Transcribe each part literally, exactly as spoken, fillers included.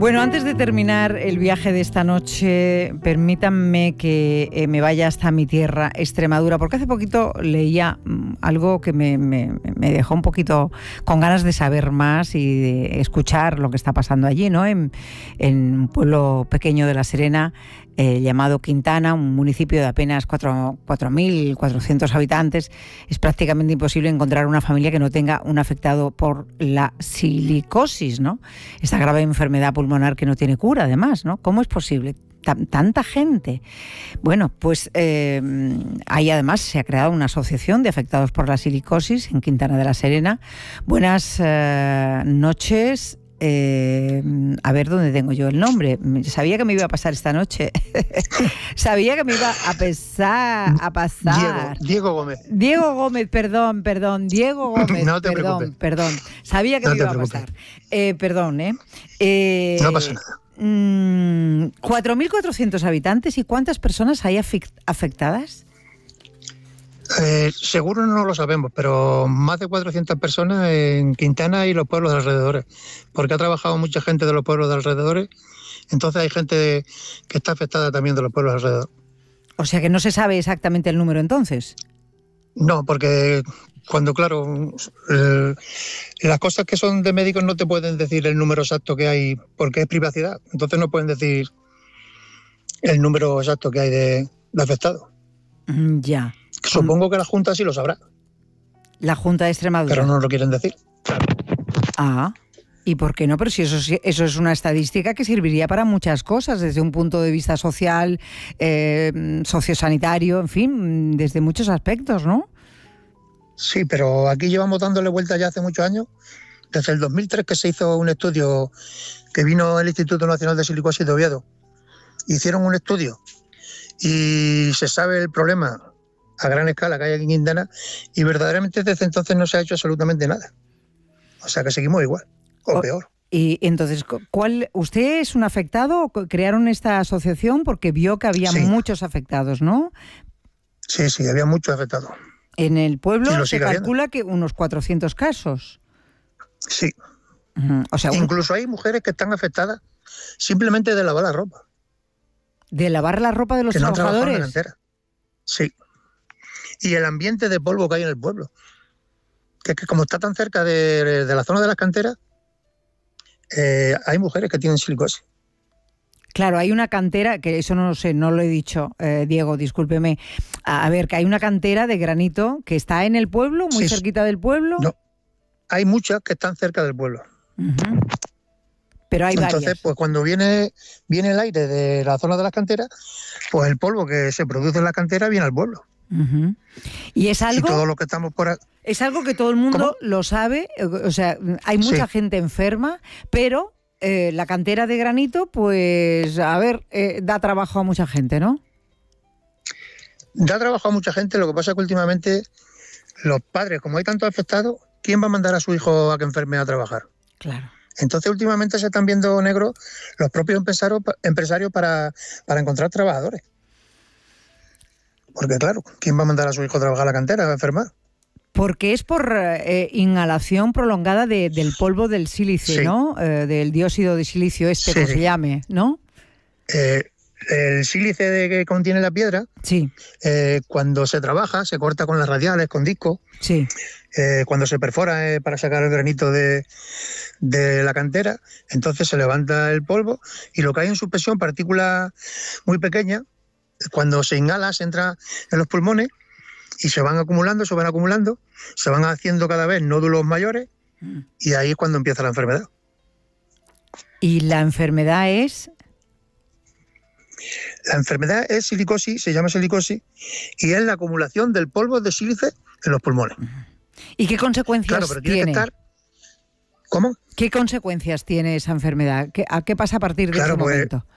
Bueno, antes de terminar el viaje de esta noche, permítanme que eh, me vaya hasta mi tierra, Extremadura, porque hace poquito leía mm, algo que me, me, me dejó un poquito con ganas de saber más y de escuchar lo que está pasando allí, ¿no? En, en un pueblo pequeño de La Serena, eh, llamado Quintana, un municipio de apenas cuatro mil cuatrocientos habitantes. Es prácticamente imposible encontrar una familia que no tenga un afectado por la silicosis, ¿no? Esta grave enfermedad pulmonar que no tiene cura, además, ¿no? ¿Cómo es posible? Tanta gente. Bueno, pues eh, ahí además se ha creado una asociación de afectados por la silicosis en Quintana de la Serena. Buenas eh, noches. Eh, a ver dónde tengo yo el nombre. Sabía que me iba a pasar esta noche. Sabía que me iba a pesar, a pasar. Diego, Diego Gómez. Diego Gómez, perdón, perdón. Diego Gómez, no te perdón, preocupes. perdón. Sabía que no me iba a preocupes. pasar. Eh, perdón, ¿eh? eh no pasa nada. Mmm, cuatro mil cuatrocientos habitantes. ¿Y cuántas personas hay afectadas? Eh, seguro no lo sabemos, pero más de cuatrocientas personas en Quintana y los pueblos de alrededores, porque ha trabajado mucha gente de los pueblos de alrededores, entonces hay gente que está afectada también de los pueblos alrededor. O sea que no se sabe exactamente el número entonces. No, porque cuando, claro, eh, las cosas que son de médicos no te pueden decir el número exacto que hay, porque es privacidad, entonces no pueden decir el número exacto que hay de, de afectados. Mm, ya. Supongo que la Junta sí lo sabrá. La Junta de Extremadura. Pero no lo quieren decir. Ah, ¿y por qué no? Pero si eso, eso es una estadística que serviría para muchas cosas, desde un punto de vista social, eh, sociosanitario, en fin, desde muchos aspectos, ¿no? Sí, pero aquí llevamos dándole vuelta ya hace muchos años. Desde el dos mil tres que se hizo un estudio, que vino el Instituto Nacional de Silicosis de Oviedo. Hicieron un estudio y se sabe el problema a gran escala que hay aquí en Quintana, y verdaderamente desde entonces no se ha hecho absolutamente nada. O sea que seguimos igual, o, o peor. Y entonces, ¿cuál, ¿usted es un afectado? ¿Crearon esta asociación porque vio que había sí. muchos afectados, no? Sí, sí, había muchos afectados. En el pueblo se calcula habiendo. que unos cuatrocientos casos. Sí. Uh-huh. O sea, incluso un... hay mujeres que están afectadas simplemente de lavar la ropa. ¿De lavar la ropa de los que no trabajadores? En la sí. Y el ambiente de polvo que hay en el pueblo. Que es que como está tan cerca de, de la zona de las canteras, eh, hay mujeres que tienen silicosis. Claro, hay una cantera, que eso no lo sé, no lo he dicho, eh, Diego, discúlpeme. A ver, que hay una cantera de granito que está en el pueblo, muy sí, cerquita del pueblo. No, hay muchas que están cerca del pueblo. Uh-huh. Pero hay Entonces, varias. pues cuando viene, viene el aire de la zona de las canteras, pues el polvo que se produce en la cantera viene al pueblo. Uh-huh. Y es algo. Y todo lo que estamos por ahí. Es algo que todo el mundo ¿Cómo? lo sabe. O sea, hay mucha sí. gente enferma, pero eh, la cantera de granito, pues, a ver, eh, da trabajo a mucha gente, ¿no? Da trabajo a mucha gente. Lo que pasa es que últimamente los padres, como hay tantos afectados, ¿quién va a mandar a su hijo a que enferme a trabajar? Claro. Entonces, últimamente se están viendo negros los propios empresarios, empresarios para, para encontrar trabajadores. Porque, claro, ¿quién va a mandar a su hijo a trabajar a la cantera, a enfermar? Porque es por eh, inhalación prolongada de, del polvo del sílice, sí. ¿no? Eh, del dióxido de silicio este, sí, como sí. se llame, ¿no? Eh, el sílice de que contiene la piedra, sí. eh, cuando se trabaja, se corta con las radiales, con discos. Sí. Eh, cuando se perfora eh, para sacar el granito de, de la cantera, entonces se levanta el polvo y lo que hay en suspensión, partículas muy pequeñas, cuando se inhala, se entra en los pulmones y se van acumulando, se van acumulando, se van haciendo cada vez nódulos mayores y ahí es cuando empieza la enfermedad. ¿Y la enfermedad es? La enfermedad es silicosis, se llama silicosis, y es la acumulación del polvo de sílice en los pulmones. ¿Y qué consecuencias claro, pero tiene? tiene? Que estar... ¿Cómo? ¿Qué consecuencias tiene esa enfermedad? ¿Qué, ¿A qué pasa a partir de claro, ese pues, momento?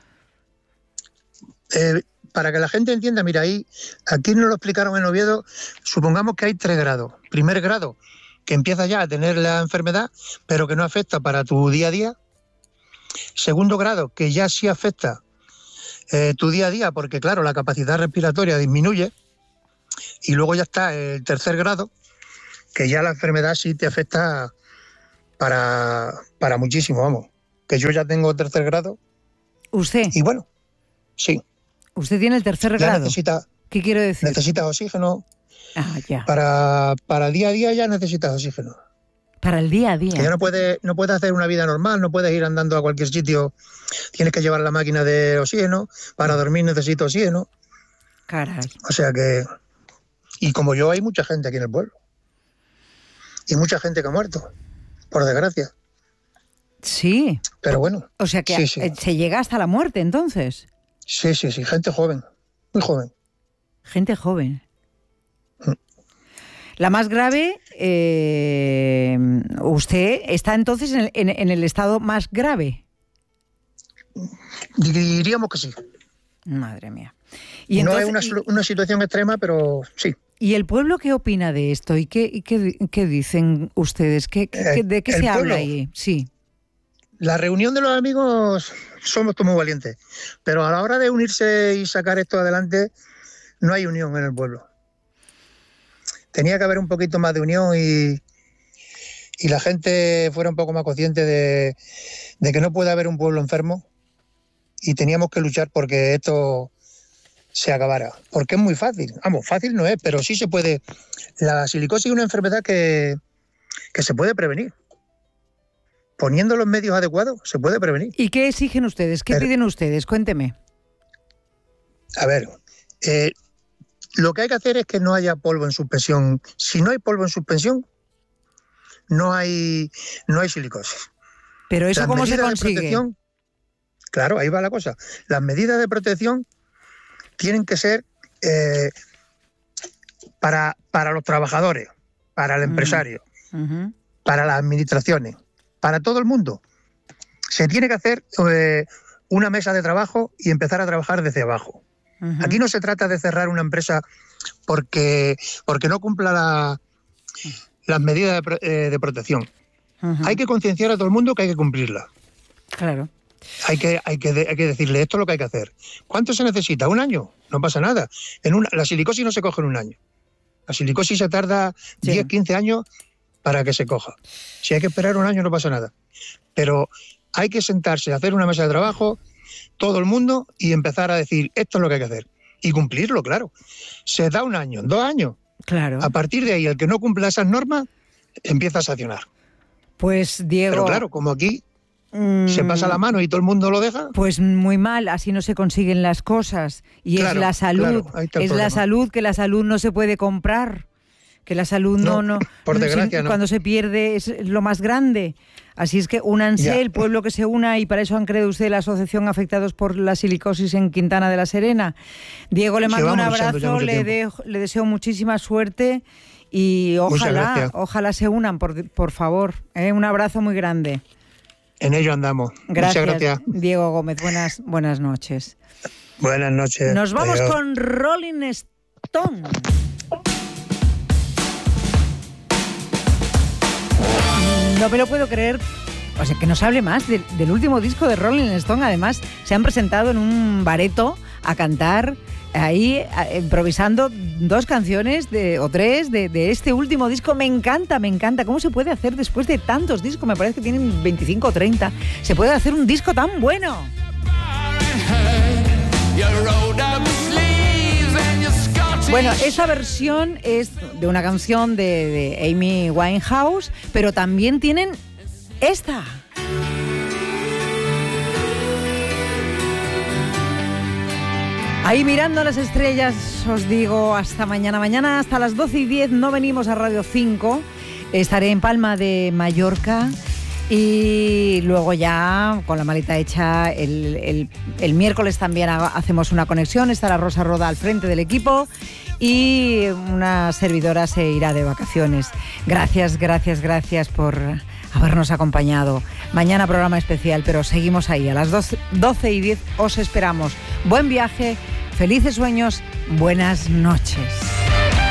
Eh, para que la gente entienda, mira, ahí, aquí nos lo explicaron en Oviedo, supongamos que hay tres grados. Primer grado, que empieza ya a tener la enfermedad, pero que no afecta para tu día a día. Segundo grado, que ya sí afecta eh, tu día a día, porque claro, la capacidad respiratoria disminuye. Y luego ya está el tercer grado, que ya la enfermedad sí te afecta para, para muchísimo, vamos. que yo ya tengo tercer grado. ¿Usted? Y bueno, sí. ¿Usted tiene el tercer ya grado? Necesita, ¿Qué quiero decir? Necesitas oxígeno. Ah, ya. Para, para día a día ya necesitas oxígeno. Para el día a día. Que ya no puedes, no puedes hacer una vida normal, no puedes ir andando a cualquier sitio. Tienes que llevar la máquina de oxígeno. Para dormir necesito oxígeno. Caray. O sea que... Y como yo, hay mucha gente aquí en el pueblo. Y mucha gente que ha muerto, por desgracia. Sí. Pero bueno. O sea que sí, sí. se llega hasta la muerte, entonces. Sí, sí, sí. Gente joven. Muy joven. Gente joven. Mm. La más grave, eh, usted está entonces en el, en, en el estado más grave. Diríamos que sí. Madre mía. Y no entonces, es una, una situación extrema, pero sí. ¿Y el pueblo qué opina de esto? ¿Y qué, y qué, qué dicen ustedes? ¿Qué, qué, ¿De qué se pueblo, habla ahí? Sí. La reunión de los amigos somos todos muy valientes, pero a la hora de unirse y sacar esto adelante, no hay unión en el pueblo. Tenía que haber un poquito más de unión y, y la gente fuera un poco más consciente de, de que no puede haber un pueblo enfermo y teníamos que luchar porque esto se acabara. Porque es muy fácil. Vamos, fácil no es, pero sí se puede. La silicosis es una enfermedad que, que se puede prevenir. Poniendo los medios adecuados, se puede prevenir. ¿Y qué exigen ustedes? ¿Qué pero, piden ustedes? Cuénteme. A ver, eh, lo que hay que hacer es que no haya polvo en suspensión. Si no hay polvo en suspensión, no hay, no hay silicosis. ¿Pero eso Las cómo se consigue? Claro, ahí va la cosa. Las medidas de protección tienen que ser eh, para, para los trabajadores, para el empresario, uh-huh. para las administraciones, para todo el mundo. Se tiene que hacer eh, una mesa de trabajo y empezar a trabajar desde abajo. Uh-huh. Aquí no se trata de cerrar una empresa porque, porque no cumpla la, las medidas de, eh, de protección. Uh-huh. Hay que concienciar a todo el mundo que hay que cumplirlas. Claro. Hay que, hay, que, hay que decirle esto es lo que hay que hacer. ¿Cuánto se necesita? ¿Un año? No pasa nada. En una, la silicosis no se coge en un año. La silicosis se tarda sí. diez, quince años para que se coja. Si hay que esperar un año no pasa nada. Pero hay que sentarse, hacer una mesa de trabajo, todo el mundo, y empezar a decir esto es lo que hay que hacer. Y cumplirlo, claro. Se da un año, dos años. Claro. A partir de ahí, el que no cumpla esas normas, empieza a sancionar. Pues, Diego... Pero claro, como aquí... ¿Se pasa la mano y todo el mundo lo deja? Pues muy mal, así no se consiguen las cosas. Y claro, es la salud, claro, es problema. la salud, que la salud no se puede comprar. Que la salud no... no, no por desgracia, no. Cuando se pierde es lo más grande. Así es que únanse, ya. el pueblo que se una, y para eso han creado usted la Asociación Afectados por la Silicosis en Quintana de la Serena. Diego, le mando un abrazo, le, de, le deseo muchísima suerte y ojalá, ojalá se unan, por, por favor. ¿eh? Un abrazo muy grande. En ello andamos. Gracias, Muchas gracias. Diego Gómez. Buenas, buenas noches. Buenas noches. Nos vamos Adiós. con Rolling Stone. No me lo puedo creer. O sea, que nos hable más de, del último disco de Rolling Stone. Además, se han presentado en un bareto a cantar ahí, improvisando dos canciones de, o tres de, de este último disco. Me encanta, me encanta. ¿Cómo se puede hacer después de tantos discos? Me parece que tienen veinticinco o treinta. Se puede hacer un disco tan bueno. Bueno, esa versión es de una canción de, de Amy Winehouse, pero también tienen esta. Ahí mirando a las estrellas, os digo hasta mañana. Mañana hasta las doce y diez no venimos a Radio cinco. Estaré en Palma de Mallorca y luego ya con la maleta hecha el, el, el miércoles también hacemos una conexión. Estará Rosa Roda al frente del equipo y una servidora se irá de vacaciones. Gracias, gracias, gracias por habernos acompañado. Mañana programa especial, pero seguimos ahí. A las doce y diez os esperamos. Buen viaje, felices sueños, buenas noches.